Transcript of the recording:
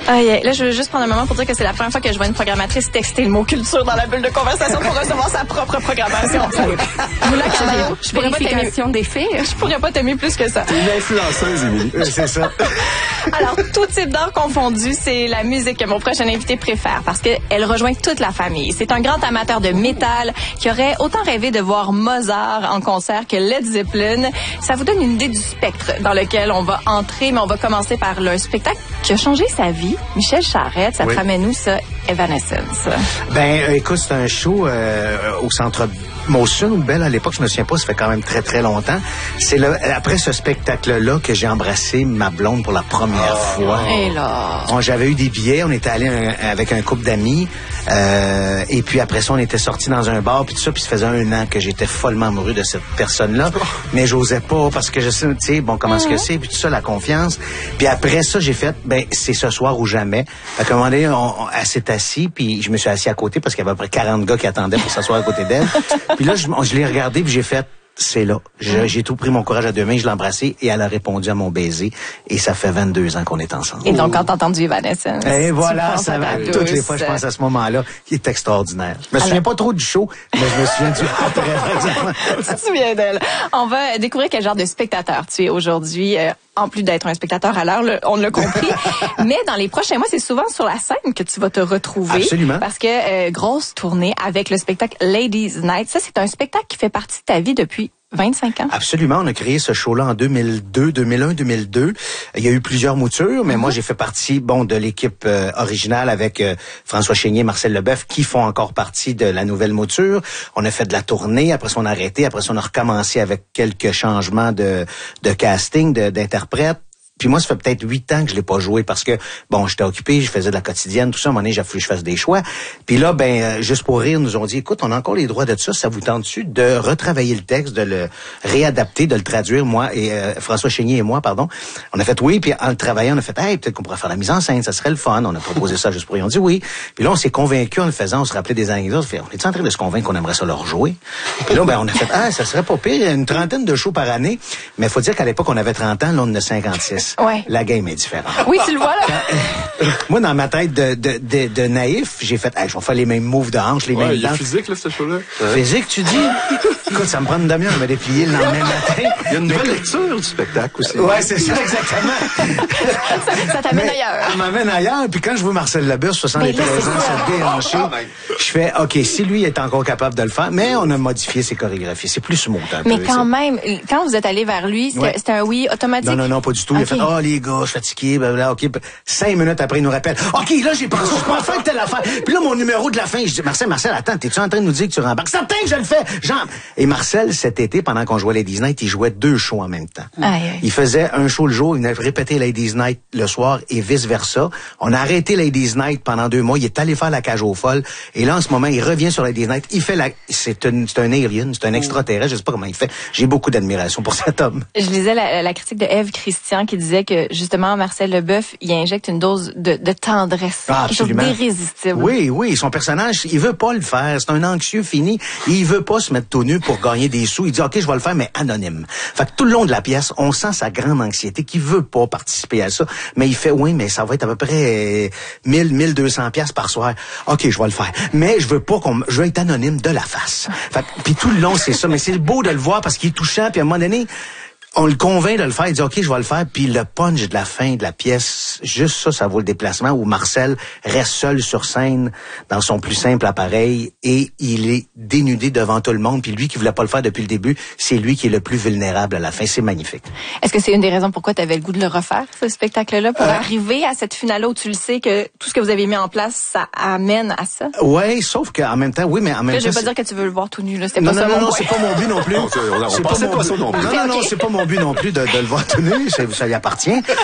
Là, je veux juste prendre un moment pour dire que c'est la première fois que je vois une programmatrice texter le mot culture dans la bulle de conversation pour recevoir sa propre programmation. Moula Carvalho, je pourrais pas t'aimer. Des faits. Je pourrais pas t'aimer plus que ça. T'es une influenceuse, Émilie. C'est ça. Alors, tout type d'art confondu, c'est la musique que mon prochain invité préfère parce qu'elle rejoint toute la famille. C'est un grand amateur de métal qui aurait autant rêvé de voir Mozart en concert que Led Zeppelin. Ça vous donne une idée du spectre dans lequel on va entrer, mais on va commencer par un spectacle qui a changé sa vie. Michel Charette, ça te ramène où ça? Evanescence. Écoute, c'est un show au Centre Motion ou Belle à l'époque, je me souviens pas, ça fait quand même très très longtemps. C'est après ce spectacle-là que j'ai embrassé ma blonde pour la première fois. Et là... J'avais eu des billets, on était allés avec un couple d'amis, et puis après ça, on était sortis dans un bar, puis tout ça, puis ça faisait 1 an que j'étais follement amoureux de cette personne-là, mais j'osais pas, parce que je sais, tu sais, bon, comment est-ce que c'est, puis tout ça, la confiance. Puis après ça, j'ai fait, c'est ce soir ou jamais. À un moment donné, elle s'est assise, puis je me suis assis à côté, parce qu'il y avait à peu près 40 gars qui attendaient pour s'asseoir à côté d'elle. Puis là, je l'ai regardé, puis j'ai fait, c'est là. J'ai tout pris mon courage à 2 mains, je l'ai embrassée et elle a répondu à mon baiser. Et ça fait 22 ans qu'on est ensemble. Et donc, quand t'as entendu Evanescence, et voilà, ça va. Toutes les fois, je pense à ce moment-là, qui est extraordinaire. Je me souviens pas trop du show, mais je me souviens du après. Tu te souviens d'elle. On va découvrir quel genre de spectateur tu es aujourd'hui. En plus d'être un spectateur à l'heure, on l'a compris. Mais dans les prochains mois, c'est souvent sur la scène que tu vas te retrouver. Absolument. Parce que grosse tournée avec le spectacle Ladies Night. Ça, c'est un spectacle qui fait partie de ta vie depuis 25 ans. Absolument. On a créé ce show-là en 2001-2002. Il y a eu plusieurs moutures, mais moi, j'ai fait partie, de l'équipe originale avec François Chénier et Marcel Leboeuf qui font encore partie de la nouvelle mouture. On a fait de la tournée. Après ça, on a arrêté. Après ça, on a recommencé avec quelques changements de casting, d'interprètes. Puis moi, ça fait peut-être 8 ans que je l'ai pas joué parce que, j'étais occupé, je faisais de la quotidienne, tout ça. À un moment donné, j'ai fallu que je fasse des choix. Puis là, juste pour rire, nous ont dit, écoute, on a encore les droits de ça vous tente-tu de retravailler le texte, de le réadapter, de le traduire, moi et François Chénier et moi, pardon. On a fait oui, puis en le travaillant, on a fait, peut-être qu'on pourrait faire la mise en scène, ça serait le fun. On a proposé ça juste pour rien. On dit oui. Puis là, on s'est convaincus en le faisant, on se rappelait des anecdotes. On est en train de se convaincre qu'on aimerait ça leur jouer. Puis là, on a fait, ça serait pas pire, une trentaine de shows par année. Mais faut dire qu'à l'époque, on avait 30 ans, là, on en a 56. Ouais. La game est différente. Oui, tu le vois, là. Moi, dans ma tête de naïf, j'ai fait, je vais faire les mêmes moves de hanche, les mêmes il y a dents. physique, là, ce show-là. Physique, tu dis? Écoute, ça me prend une demi-heure de me déplier le lendemain matin. Il y a une nouvelle lecture du spectacle aussi. Ouais, c'est ça, exactement. ça t'amène ailleurs. Ça m'amène ailleurs. Puis quand je vois Marcel Leboeuf, 73 ans, se déhancher, je fais, OK, si lui est encore capable de le faire, mais on a modifié ses chorégraphies. C'est plus smooth un peu. Mais quand même, quand vous êtes allé vers lui, c'était un oui automatique? Non, pas du tout. Il a fait, les gars, je suis fatigué, blablabla, OK. 5 minutes après, il nous rappelle, OK, là, j'ai pensé, je peux en faire telle affaire. Puis là, mon numéro de la fin, je dis, Marcel, attends, t'es-tu en train de nous dire que tu rembarques? Certain que je le fais! Et Marcel, cet été, pendant qu'on jouait Ladies Night, il jouait 2 shows en même temps. Aïe. Il faisait un show le jour, il venait répéter Ladies Night le soir et vice-versa. On a arrêté Ladies Night pendant 2 mois. Il est allé faire la cage aux folles. Et là, en ce moment, il revient sur Ladies Night. Il fait c'est un alien, c'est un extraterrestre. Je sais pas comment il fait. J'ai beaucoup d'admiration pour cet homme. Je lisais la critique de Ève Christian qui disait que, justement, Marcel Leboeuf, il injecte une dose de tendresse. Absolument. Quelque chose d'irrésistible. Oui. Son personnage, il veut pas le faire. C'est un anxieux fini. Il veut pas se mettre tout nu pour gagner des sous. Il dit, OK, je vais le faire, mais anonyme. Fait que tout le long de la pièce, on sent sa grande anxiété qu'il veut pas participer à ça. Mais il fait, oui, mais ça va être à peu près 1200 pièces par soir. OK, je vais le faire. Mais je veux pas je veux être anonyme de la face. Fait que, puis tout le long, c'est ça. Mais c'est beau de le voir parce qu'il est touchant. Puis à un moment donné, on le convainc de le faire, il dit OK, je vais le faire, puis le punch de la fin de la pièce, juste ça vaut le déplacement où Marcel reste seul sur scène dans son plus simple appareil et il est dénudé devant tout le monde, puis lui qui voulait pas le faire depuis le début, c'est lui qui est le plus vulnérable à la fin, c'est magnifique. Est-ce que c'est une des raisons pourquoi tu avais le goût de le refaire, ce spectacle-là, pour arriver à cette finale-là où tu le sais que tout ce que vous avez mis en place, ça amène à ça? Ouais, sauf qu'en même temps, oui, mais en même temps... Je vais pas dire que tu veux le voir tout nu, là, c'était non, pas ça mon non, point. c'est pas mon but non plus. On pensait pas ça non plus. Non, c'est pas mon but non plus de le voir tout nu, ça lui appartient.